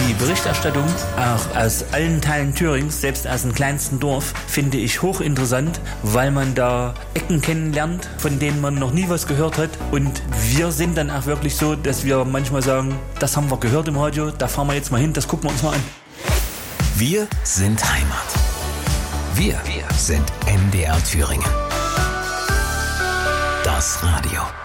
Die Berichterstattung, auch aus allen Teilen Thürings, selbst aus dem kleinsten Dorf, finde ich hochinteressant, weil man da Ecken kennenlernt, von denen man noch nie was gehört hat. Und wir sind dann auch wirklich so, dass wir manchmal sagen, das haben wir gehört im Radio, da fahren wir jetzt mal hin, das gucken wir uns mal an. Wir sind Heimat. Wir sind NDR Thüringen. Das Radio.